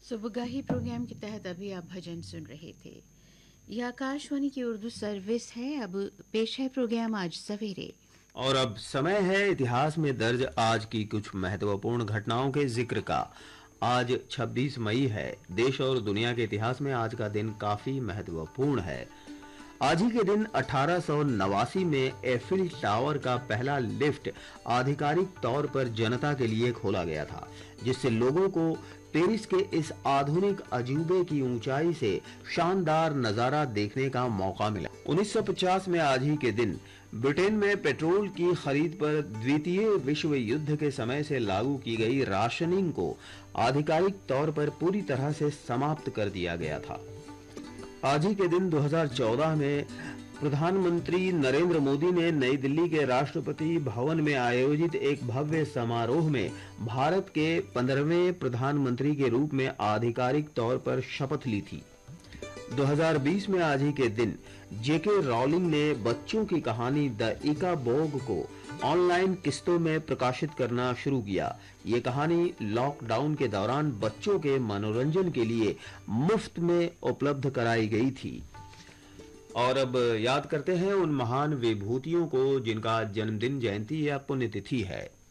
सुबगाही programme के तहत अभी आप भजन सुन रहे थे। यह आकाशवाणी की उर्दू सर्विस है। अब पेश है प्रोग्राम आज सवेरे। और अब समय है इतिहास में दर्ज आज की कुछ महत्वपूर्ण घटनाओं के जिक्र का। आज 26 मई है। देश और दुनिया के इतिहास में आज का दिन काफी महत्वपूर्ण है। आज ही के दिन 1889 में एफिल टावर का पहला लिफ्ट आधिकारिक तौर पर जनता के लिए खोला गया था, जिससे लोगों को पेरिस के इस आधुनिक अजूबे की ऊंचाई से शानदार नजारा देखने का मौका मिला। 1950 में आज ही के दिन ब्रिटेन में पेट्रोल की खरीद पर द्वितीय विश्व युद्ध के समय से लागू की गई राशनिंग को आधिकारिक तौर पर पूरी तरह से समाप्त कर दिया गया था। आज ही के दिन 2014 में प्रधानमंत्री नरेंद्र मोदी ने नई दिल्ली के राष्ट्रपति भवन में आयोजित एक भव्य समारोह में भारत के 15वें प्रधानमंत्री के रूप में आधिकारिक तौर पर शपथ ली थी। 2020 में आज ही के दिन जेके रॉलिंग ने बच्चों की कहानी द इकाबोग को ऑनलाइन किस्तों में प्रकाशित करना शुरू किया। ये कहानी लॉकडाउन के दौरान बच्चों के मनोरंजन के लिए मुफ्त में उपलब्ध कराई गई थी। और अब याद करते हैं उन महान विभूतियों को जिनका जन्मदिन, जयंती या पुण्यतिथि है।